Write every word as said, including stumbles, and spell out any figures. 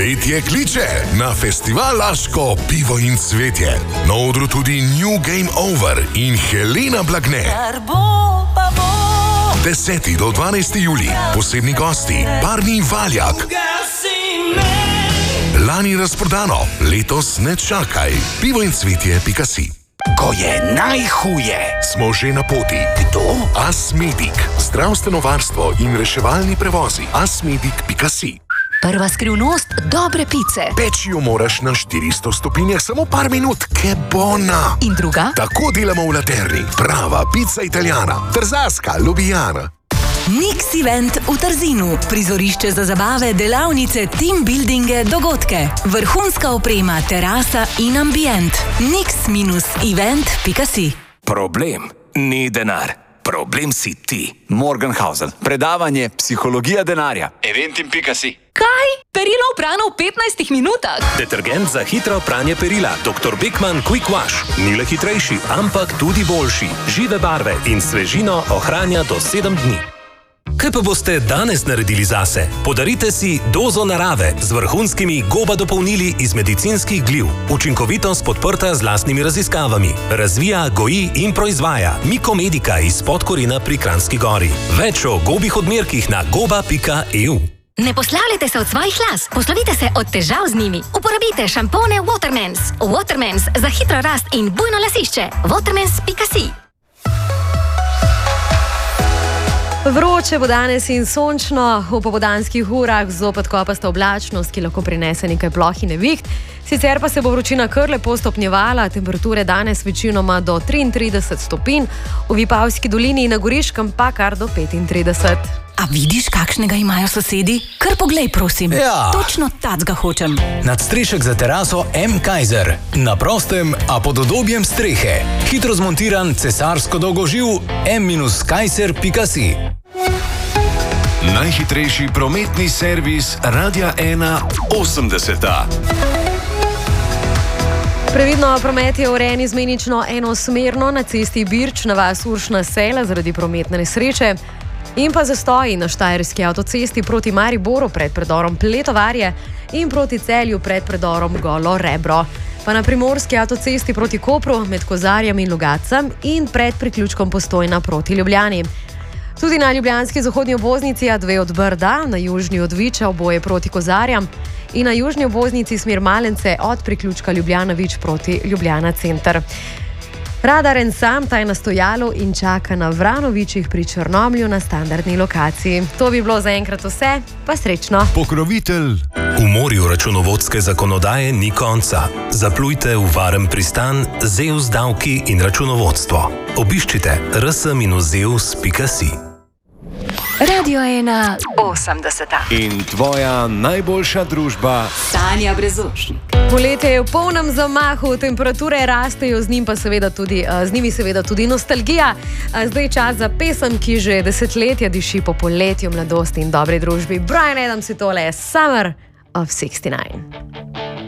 Poletje kliče na festival Laško pivo in cvetje. Na odru tudi New Game Over in Helena Blagne. deseti do dvanajsti julij, posebni gosti, Barni Valjak. Lani razprodano, letos ne čakaj. pivo in cvetje pika si. Ko je najhuje. Smo že na poti. Kdo? Asmedic. Zdravstveno varstvo in reševalni prevozi. asmedic pika si. Prva skrivnost dobre pice. Peči jo moraš na štiristo stopinjah samo par minut, ke bona. In druga? Tako delamo v Laterni. Prava pica italijana. Trzaska, Ljubljana. Nix Event v Trzinu. Prizorišče za zabave, delavnice, team buildinge, dogodke. Vrhunska oprema, terasa in ambient. nix event pika si. Problem ni denar. Problem si ti. Morgenhausen. Predavanje Psihologija denarja. eventim pika si. Kaj? Perilo oprano v petnajstih minutah? Detergent za hitro pranje perila doktor Beckman Quick Wash. Ni le hitrejši, ampak tudi boljši. Žive barve in svežino ohranja do sedem dni. Kaj pa boste danes naredili zase? Podarite si dozo narave z vrhunskimi goba dopolnili iz medicinskih gliv. Učinkovitost podprta z lastnimi raziskavami. Razvija, goji in proizvaja Mikomedika iz Podkorina pri Kranjski Gori. Več o gobih odmerkih na goba pika e u. Ne poslavljajte se od svojih las, poslovite se od težav z njimi. Uporabite šampone Watermans. Watermans za hitro rast in bujno lasišče. watermans pika si. Vroče bo danes in sončno, v popoldanskih urah zopet kopasta oblačnost, ki lahko prinese nekaj ploh in neviht. Sicer pa se bo vročina kar lepo stopnjevala, temperature danes večinoma do triintrideset stopinj, v Vipavski dolini in na Goriškem pa kar do petintrideset. A vidiš, kakšnega imajo sosedi? Kar poglej, prosim. Ja. Točno tacga hočem. Nadstrešek za teraso M. Kaiser. Na prostem, a pod udobjem strehe. Hitro zmontiran cesarsko dolgoživ M Kaiser pika si. Najhitrejši prometni servis Radia ena osemdeseta. Previdno, promet je urejen izmenično enosmerno na cesti Birč na vas Uršna Sela zaradi prometne nesreče. In pa zastoji na Štajerski avtocesti proti Mariboru pred predorom Pletovarje in proti Celju pred predorom Golo Rebro. Pa na Primorski avtocesti proti Kopru med Kozarjem in Logacem in pred priključkom Postojna proti Ljubljani. Tudi na ljubljanski zahodni obvoznici A dve od Brda, na južni od Viča oboje proti Kozarjam in na južni obvoznici smer Malence od priključka Ljubljana Vič proti Ljubljana Center. Radar en sam, ta je na stojalu in čaka na Vranovičih pri Črnomlju na standardni lokaciji. To bi bilo zaenkrat vse, pa srečno. Pokrovitelj. V morju računovodske zakonodaje ni konca. Zaplujte v varen pristan Zeus davki in računovodstvo. Obiščite r s zeus pika si. Radio ena osemdeseta. In tvoja najboljša družba. Tanja Brezošnik. Poletje je v polnem zamahu, temperature rastejo, z, njim pa seveda tudi, z njimi seveda tudi nostalgija. Zdaj čas za pesem, ki že desetletja diši po poletju, mladosti in dobri družbi. Bryan Adams je tole, Summer of šestdeset devet.